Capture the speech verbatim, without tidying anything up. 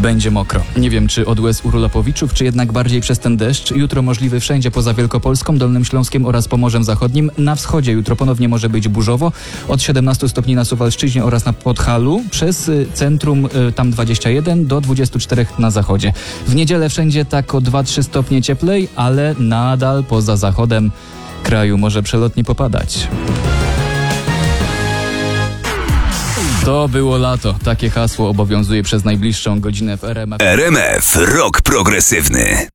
Będzie mokro. Nie wiem, czy od łez urlopowiczów, czy jednak bardziej przez ten deszcz. Jutro możliwy wszędzie poza Wielkopolską, Dolnym Śląskiem oraz Pomorzem Zachodnim. Na wschodzie jutro ponownie może być burzowo. Od siedemnastu stopni na Suwalszczyźnie oraz na Podhalu. Przez y, centrum y, tam dwadzieścia jeden do dwudziestu czterech na zachodzie. W niedzielę wszędzie tak o dwa trzy stopnie cieplej, ale nadal poza zachodem kraju może przelotnie popadać. To było lato. Takie hasło obowiązuje przez najbliższą godzinę w R M F. R M F Rock Progresywny.